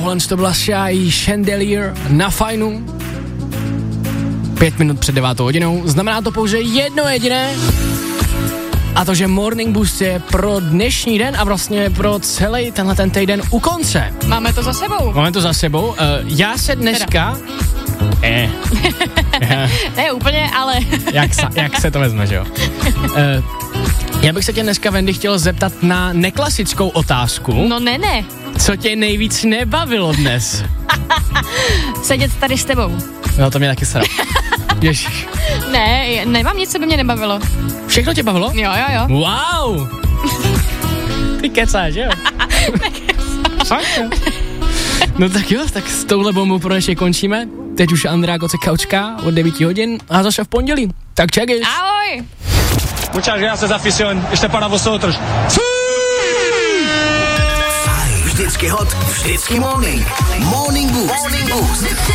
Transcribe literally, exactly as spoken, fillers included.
tohle to byla Shy Chandelier na Fajnu. Pět minut před devátou hodinou. Znamená to pouze jedno jediné. A to, že Morning Boost je pro dnešní den a vlastně pro celý tenhle ten týden u konce. Máme to za sebou. Máme to za sebou. Uh, já se dneska... Eh. Ne úplně, ale... jak, sa, jak se to vezme, že jo? Uh, já bych se tě dneska, Wendy, chtěl zeptat na neklasickou otázku. No ne, ne. Co tě nejvíc nebavilo dnes? Sedět tady s tebou. No to mě taky sralo. Ježiš. Ne, nemám nic, co by mě nebavilo. Všechno tě bavilo? Jo, jo, jo. Wow. Ty kecáš, jo? Fakt, jo? No tak jo, tak s touhle bombou pro dnešek končíme. Teď už Andrea Koce Kaučka od devět hodin a zase v pondělí. Tak čekej. Ahoj. Muchas gracias, afición. Este para vosotros. Vždycky hot, vždycky morning. Morning Boost. Morning Boost.